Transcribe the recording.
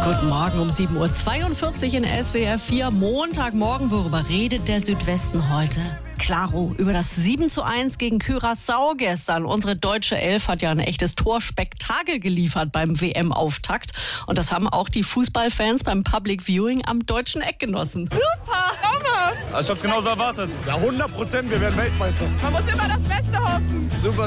Guten Morgen um 7.42 Uhr in SWR 4. Montagmorgen. Worüber redet der Südwesten heute? Klaro, über das 7:1 gegen Curaçao gestern. Unsere deutsche Elf hat ja ein echtes Torspektakel geliefert beim WM-Auftakt. Und das haben auch die Fußballfans beim Public Viewing am Deutschen Eck genossen. Super! Also ich hab's genauso erwartet. Ja, 100%, wir werden Weltmeister. Man muss immer das Beste hoffen. Super.